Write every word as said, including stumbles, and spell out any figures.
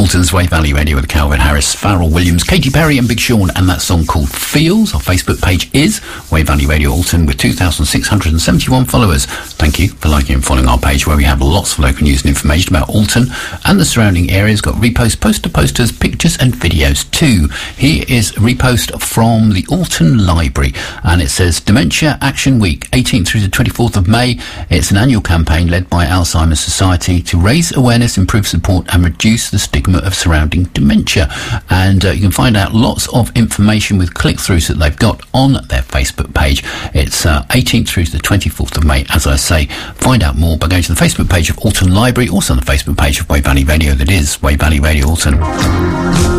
Alton's Wave Valley Radio with Calvin Harris, Farrell Williams, Katy Perry and Big Sean, and that song called Feels. Our Facebook page is Wave Valley Radio Alton with two thousand six hundred seventy-one followers. Thank you for liking and following our page, where we have lots of local news and information about Alton and the surrounding areas. Got reposts, poster posters, pictures and videos too. Here is a repost from the Alton Library, and it says Dementia Action Week, eighteenth through the twenty-fourth of May. It's an annual campaign led by Alzheimer's Society to raise awareness, improve support and reduce the stigma of surrounding dementia. And uh, you can find out lots of information with click-throughs that they've got on their Facebook page. It's uh, eighteenth through to the twenty-fourth of May, as I say. Find out more by going to the Facebook page of Alton Library, also on the Facebook page of Wave Valley Radio, that is Wave Valley Radio Alton.